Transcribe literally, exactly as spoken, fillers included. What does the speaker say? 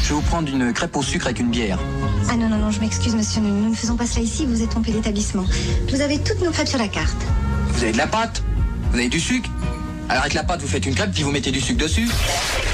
Je vais vous prendre une crêpe au sucre avec une bière. Ah non, non, non, je m'excuse, monsieur. Nous, nous ne faisons pas cela ici. Vous êtes trompé d'établissement. Vous avez toutes nos crêpes sur la carte. Vous avez de la pâte? Vous avez du sucre? Alors avec la pâte, vous faites une crêpe, puis vous mettez du sucre dessus.